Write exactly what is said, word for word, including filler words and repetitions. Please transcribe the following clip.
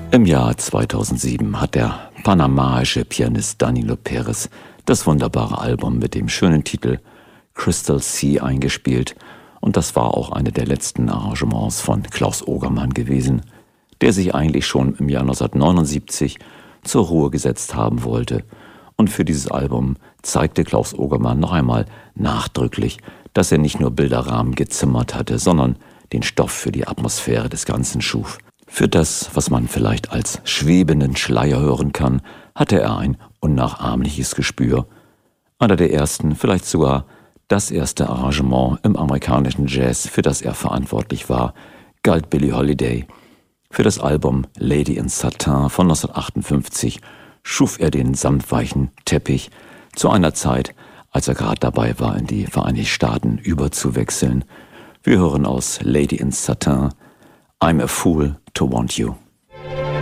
Im Jahr zweitausendsieben hat der panamaische Pianist Danilo Perez das wunderbare Album mit dem schönen Titel Crystal Sea eingespielt, und das war auch eine der letzten Arrangements von Klaus Ogermann gewesen, der sich eigentlich schon im Jahr neunzehnhundertneunundsiebzig zur Ruhe gesetzt haben wollte. Und für dieses Album zeigte Klaus Ogermann noch einmal nachdrücklich, dass er nicht nur Bilderrahmen gezimmert hatte, sondern den Stoff für die Atmosphäre des Ganzen schuf. Für das, was man vielleicht als schwebenden Schleier hören kann, hatte er ein unnachahmliches Gespür. Einer der ersten, vielleicht sogar das erste Arrangement im amerikanischen Jazz, für das er verantwortlich war, galt Billie Holiday. Für das Album Lady in Satin von neunzehnhundertachtundfünfzig schuf er den samtweichen Teppich zu einer Zeit, als er gerade dabei war, in die Vereinigten Staaten überzuwechseln. Wir hören aus Lady in Satin, I'm a Fool to Want You.